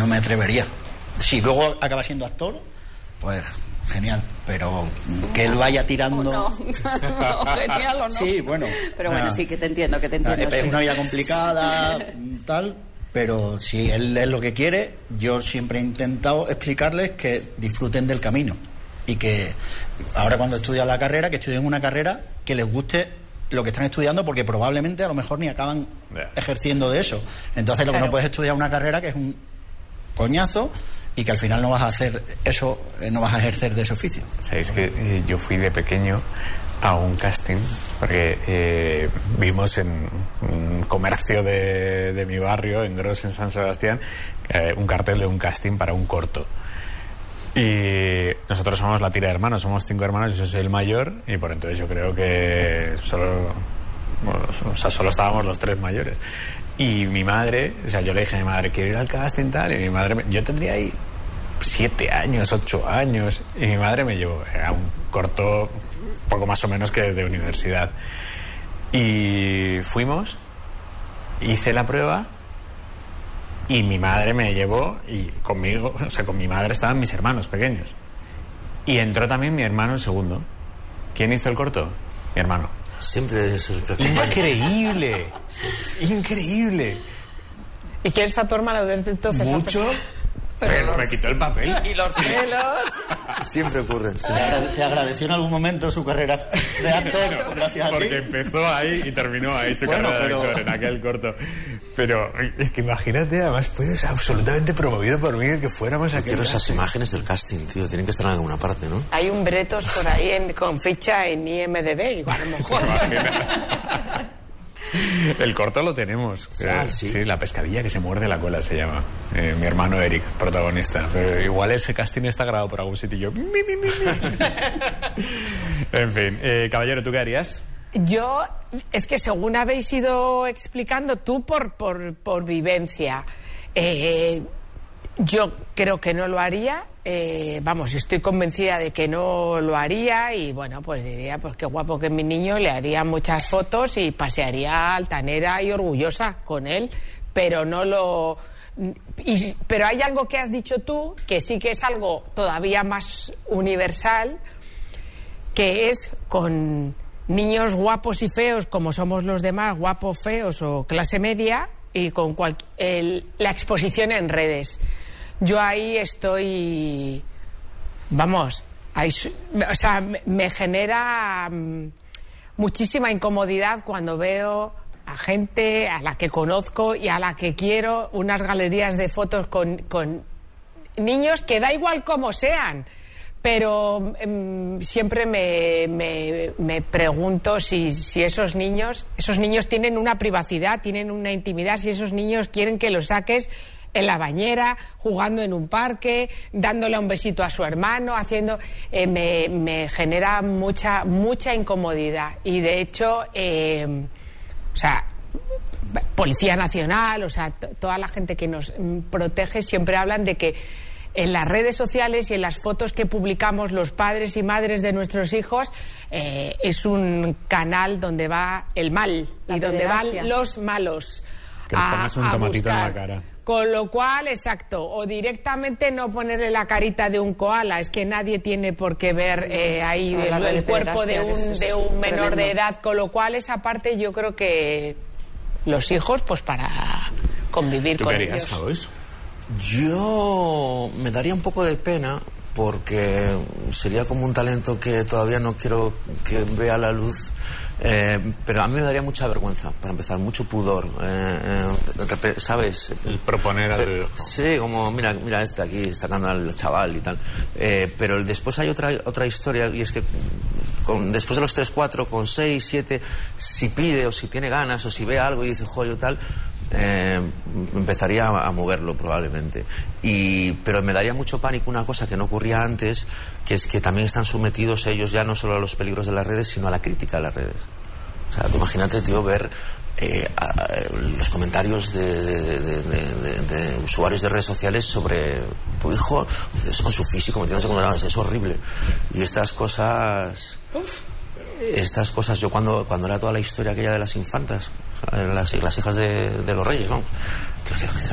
no me atrevería. Si luego acaba siendo actor, pues genial, pero que él vaya tirando... No, genial o no. Sí, bueno. Pero bueno, sí, que te entiendo. Es Sí. una vida complicada, tal, pero si él es lo que quiere, yo siempre he intentado explicarles que disfruten del camino y que ahora cuando estudian la carrera, que estudien una carrera que les guste lo que están estudiando, porque probablemente a lo mejor ni acaban ejerciendo de eso. Entonces lo que no puedes estudiar una carrera que es un coñazo y que al final no vas a hacer eso, no vas a ejercer de ese oficio. Sabéis que yo fui de pequeño a un casting porque vimos en un comercio de mi barrio, en Gros, en San Sebastián, un cartel de un casting para un corto. Y nosotros somos la tira de hermanos, somos 5 hermanos, yo soy el mayor y por entonces yo creo que solo estábamos los 3 mayores. Y mi madre, o sea, yo le dije a mi madre, quiero ir al casting tal, y mi madre, yo tendría ahí 7 años, 8 años, y mi madre me llevó, era un corto poco más o menos que de universidad. Y fuimos, hice la prueba, y mi madre me llevó, y conmigo, o sea, con mi madre estaban mis hermanos pequeños. Y entró también mi hermano el segundo. ¿Quién hizo el corto? Mi hermano. Siempre es el que... ¡Increíble! ¡Increíble! ¿Y quién está tu hermano desde entonces? Mucho, pero me quitó el papel. Y los celos. Siempre ocurren. Sí. ¿Te agradeció en algún momento su carrera de actor? Gracias a ti. Porque empezó ahí y terminó ahí su Bueno, carrera de actor en aquel corto. Pero es que imagínate, además fue absolutamente promovido por mí el que fuéramos a aquel Quiero esas casting. imágenes del casting, tío. Tienen que estar en alguna parte, ¿no? Hay un Bretos por ahí con ficha en IMDb, igual a lo mejor. El corto lo tenemos. Sí, la pescadilla que se muerde la cola se llama. Mi hermano Eric, protagonista. Pero igual ese casting está grabado por algún sitio y yo... En fin, caballero, ¿tú qué harías? Yo, es que según habéis ido explicando, tú por vivencia, yo creo que no lo haría. Vamos, estoy convencida de que no lo haría y bueno, pues diría, pues qué guapo que mi niño, le haría muchas fotos y pasearía altanera y orgullosa con él, pero no lo... pero hay algo que has dicho tú que sí que es algo todavía más universal, que es con niños guapos y feos como somos los demás, guapos, feos o clase media, y con la exposición en redes. Yo ahí estoy, vamos, ahí, o sea, me genera muchísima incomodidad cuando veo a gente a la que conozco y a la que quiero unas galerías de fotos con niños que da igual cómo sean, pero siempre me pregunto si esos niños tienen una privacidad, tienen una intimidad, si esos niños quieren que los saques en la bañera, jugando en un parque, dándole un besito a su hermano, haciendo... me genera mucha incomodidad. Y de hecho, o sea, Policía Nacional, o sea, toda la gente que nos protege siempre hablan de que en las redes sociales y en las fotos que publicamos los padres y madres de nuestros hijos es un canal donde va el mal y donde van los malos. Que les pongas un tomatito en la cara. Con lo cual, exacto, o directamente no ponerle la carita de un koala, es que nadie tiene por qué ver ahí el cuerpo de un menor de edad, con lo cual esa parte yo creo que los hijos, pues para convivir con ellos. ¿Tú qué harías, Yo me daría un poco de pena porque sería como un talento que todavía no quiero que vea la luz. Pero a mí me daría mucha vergüenza, para empezar, mucho pudor, ¿sabes? El proponer a tu hijo. Sí, como mira este aquí sacando al chaval y tal. Pero después hay otra historia, y es que después de los 3, 4, con 6, 7, si pide o si tiene ganas o si ve algo y dice joder tal, empezaría a moverlo probablemente. Pero me daría mucho pánico una cosa que no ocurría antes, que es que también están sometidos ellos ya no solo a los peligros de las redes, sino a la crítica de las redes. O sea, tú imagínate, tío, ver los comentarios de usuarios de redes sociales sobre tu hijo, con su físico, metiéndose con las... Es horrible. Y estas cosas, yo cuando era toda la historia aquella de las infantas, las hijas de los reyes, vamos,